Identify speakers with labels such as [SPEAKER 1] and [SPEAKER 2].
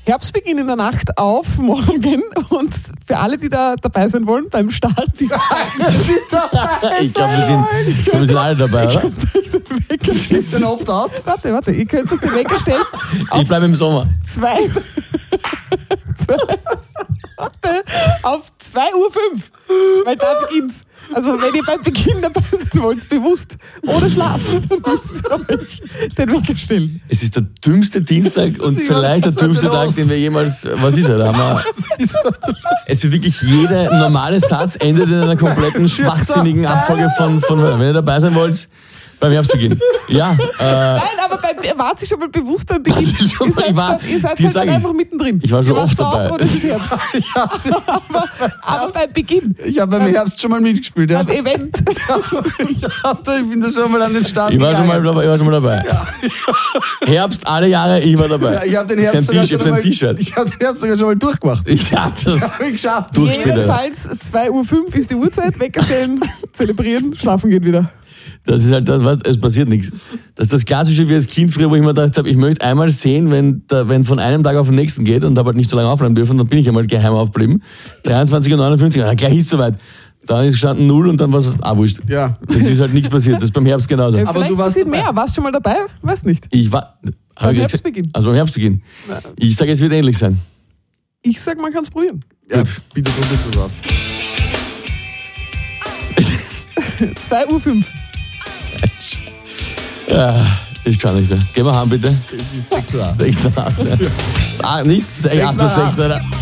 [SPEAKER 1] Herbstbeginn in der Nacht auf morgen und für alle, die da dabei sein wollen beim Start dieser
[SPEAKER 2] Ich glaube, wir sind alle dabei, oder?
[SPEAKER 3] Ist ein Opt-out?
[SPEAKER 1] Warte, ihr könnt euch den Wecker stellen.
[SPEAKER 2] Ich bleibe im Sommer.
[SPEAKER 1] Auf 2:05 Uhr, weil da beginnt's. Also wenn ihr beim Beginn dabei sein wollt, bewusst, ohne Schlafen, dann müsst ihr euch den Wecker stellen.
[SPEAKER 2] Es ist der dümmste Dienstag und vielleicht der dümmste Tag, den wir jemals... Was ist er? Da haben wir, es ist wirklich jeder normale Satz endet in einer kompletten schwachsinnigen Abfolge von wenn ihr dabei sein wollt, beim Herbstbeginn. Ja.
[SPEAKER 1] Nein, aber wart ihr schon mal bewusst beim Beginn? Ihr seid halt dann einfach mittendrin.
[SPEAKER 2] Ich war schon oft dabei.
[SPEAKER 1] Auf, es ist Herbst. aber beim Beginn.
[SPEAKER 3] Ich habe beim Herbst schon mal mitgespielt. Ja.
[SPEAKER 1] Beim Event.
[SPEAKER 3] Ich bin da schon mal an den Start
[SPEAKER 2] Ich war schon mal dabei. Ja. Herbst, alle Jahre, ich war dabei.
[SPEAKER 3] Ja, ich habe den Herbst sogar schon mal
[SPEAKER 2] T-Shirt.
[SPEAKER 3] Ich habe den Herbst sogar schon mal durchgemacht.
[SPEAKER 2] Ich habe das
[SPEAKER 1] geschafft. Jedenfalls 2:05 Uhr ist die Uhrzeit, Wecker stellen, zelebrieren, schlafen gehen wieder.
[SPEAKER 2] Das ist halt das, es passiert nichts. Das ist das Klassische wie als Kind früher, wo ich mir gedacht habe, ich möchte einmal sehen, wenn von einem Tag auf den nächsten geht und habe halt nicht so lange aufbleiben dürfen, dann bin ich einmal geheim aufgeblieben. 23:59 Uhr, gleich ist soweit. Dann ist gestanden 0 und dann war es wurscht.
[SPEAKER 3] Ja.
[SPEAKER 2] Das ist halt nichts passiert, das ist beim Herbst genauso.
[SPEAKER 1] Ja, aber du warst mehr, warst du schon mal dabei? Weiß nicht.
[SPEAKER 2] Ich war...
[SPEAKER 1] Beim Herbstbeginn.
[SPEAKER 2] Also beim Herbstbeginn. Ich sage, es wird ähnlich sein.
[SPEAKER 1] Ich sage, man kann es probieren.
[SPEAKER 3] Ja, bitte probiert es aus.
[SPEAKER 1] 2:05 Uhr.
[SPEAKER 2] Ja, ich kann nicht mehr. Gehen wir heim, bitte.
[SPEAKER 3] Es ist 6 Uhr.
[SPEAKER 2] 6 nach 8. Ja. Nicht 8 nach 6, oder?